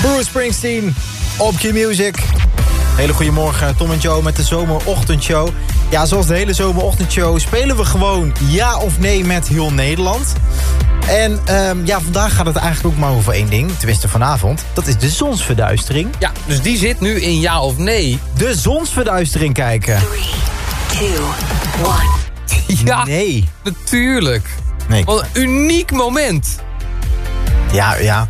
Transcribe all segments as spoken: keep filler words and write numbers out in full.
Bruce Springsteen op Q-Music. Hele goede morgen, Tom en Joe met de zomerochtendshow. Ja, zoals de hele zomerochtendshow spelen we gewoon ja of nee met heel Nederland. En um, ja, vandaag gaat het eigenlijk ook maar over één ding. Tenminste vanavond. Dat is de zonsverduistering. Ja, dus die zit nu in ja of nee. De zonsverduistering kijken. three, two, one. Ja, nee. Natuurlijk. Nee. Wat een uniek moment. Ja, ja.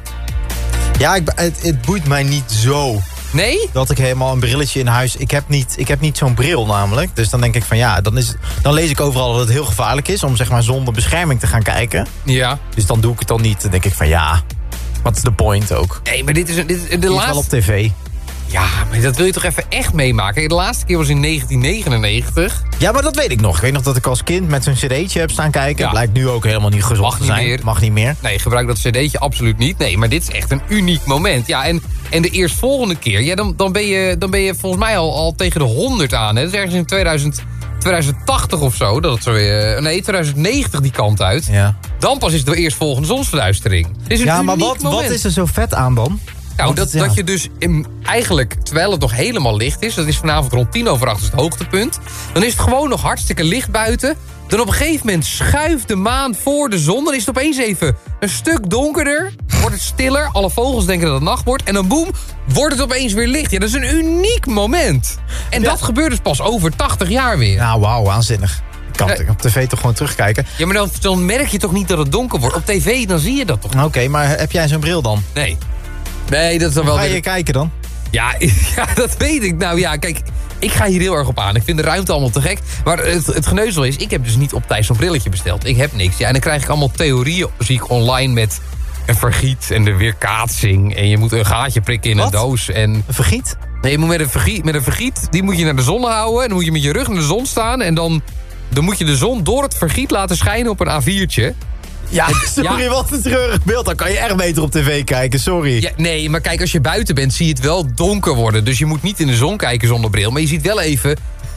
Ja, ik, het, het boeit mij niet zo. Nee? Dat ik helemaal een brilletje in huis... Ik heb niet, ik heb niet zo'n bril namelijk. Dus dan denk ik van ja, dan, is, dan lees ik overal dat het heel gevaarlijk is... om zeg maar zonder bescherming te gaan kijken. Ja. Dus dan doe ik het dan niet. Dan denk ik van ja, wat is de point ook? Nee, maar dit is, een- dit, is de Die is laatste... wel op tv. Ja, maar dat wil je toch even echt meemaken? De laatste keer was in negentien negenennegentig. Ja, maar dat weet ik nog. Ik weet nog dat ik als kind met zo'n cd'tje heb staan kijken. Ja. Blijkt nu ook helemaal niet gezond Mag te niet zijn. meer. Mag niet meer. Nee, gebruik dat cd'tje absoluut niet. Nee, maar dit is echt een uniek moment. Ja, en, en de eerstvolgende keer, ja, dan, dan, ben je, dan ben je volgens mij al, al tegen de honderd aan. Hè? Dat is ergens in tweeduizend, tweeduizend tachtig of zo. Dat het zo weer, nee, tweeduizend negentig die kant uit. Ja, Dan pas is de eerstvolgende zonsverduistering. Het is een ja maar uniek wat, moment. wat is er zo vet aan dan? Nou, Want dat, het- ja. dat je dus in, eigenlijk, terwijl het nog helemaal licht is... dat is vanavond rond tien over acht, is het hoogtepunt... dan is het gewoon nog hartstikke licht buiten. Dan op een gegeven moment schuift de maan voor de zon. Dan is het opeens even een stuk donkerder. Wordt het stiller. Alle vogels denken dat het nacht wordt. En dan boem, wordt het opeens weer licht. Ja, dat is een uniek moment. En Ja. dat gebeurt dus pas over tachtig jaar weer. Ja, Nou, wauw, waanzinnig. Ik kan Ja. het op tv toch gewoon terugkijken. maar dan, dan merk je toch niet dat het donker wordt. Op tv, dan zie je dat toch niet? Oké, maar heb jij zo'n bril dan? Nee. Nee, dat is dan wel... Ga weer- je kijken dan? Ja, ja, dat weet ik. Nou ja, kijk, ik ga hier heel erg op aan. Ik vind de ruimte allemaal te gek. Maar het, het geneuzel is, ik heb dus niet op tijd zo'n brilletje besteld. Ik heb niks. Ja, en dan krijg ik allemaal theorieën, zie ik online met een vergiet en de weerkaatsing. En je moet een gaatje prikken in Wat? een doos. En Vergiet? nee, je moet met een vergiet, met een vergiet, die moet je naar de zon houden. En dan moet je met je rug naar de zon staan. En dan, dan moet je de zon door het vergiet laten schijnen op een A viertje. Ja, sorry, ja. wat een treurig beeld. Dan kan je echt beter op tv kijken, sorry. Ja, nee, maar kijk, als je buiten bent, zie je het wel donker worden. Dus je moet niet in de zon kijken zonder bril. Maar je ziet wel even...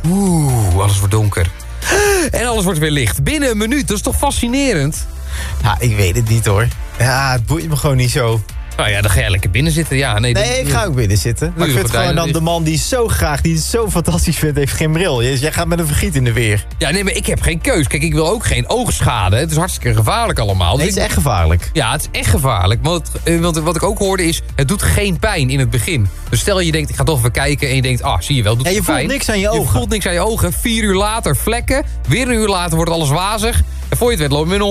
Oeh, alles wordt donker. En alles wordt weer licht. Binnen een minuut, dat is toch fascinerend? Ja, ik weet het niet hoor. Ja, het boeit me gewoon niet zo. Nou ja, dan ga je lekker binnen zitten. Ja, nee, Nee, ik ga ook binnen zitten. Maar ik de vind gewoon gordijnen dan de man die zo graag, die het zo fantastisch vindt, heeft geen bril. Jij jij gaat met een vergiet in de weer. Ja, nee, maar ik heb geen keus. Kijk, ik wil ook geen oogschade. Het is hartstikke gevaarlijk allemaal. Nee, Dus het is ik- echt gevaarlijk. Ja, het is echt gevaarlijk. Want, eh, want wat ik ook hoorde is, het doet geen pijn in het begin. Dus stel je denkt, ik ga toch even kijken. En je denkt, ah, zie je wel, doet Ja, je geen voelt pijn. niks aan je Je ogen. voelt niks aan je ogen. Vier uur later vlekken. Weer een uur later wordt alles wazig. En voor je het weet loop je met een